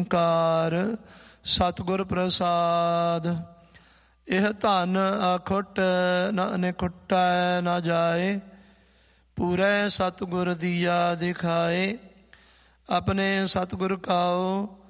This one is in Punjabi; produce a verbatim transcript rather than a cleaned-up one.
ਓੰਕਾਰ ਸਤਿਗੁਰ ਪ੍ਰਸਾਦ। ਇਹ ਧਨ ਅਖੁੱਟ ਨ ਅਨਿਖੁੱਟੈ ਨ ਜਾਏ, ਪੂਰੇ ਸਤਿਗੁਰ ਦੀਆ ਦਿਖਾਏ। ਆਪਣੇ ਸਤਿਗੁਰ ਕਾਓ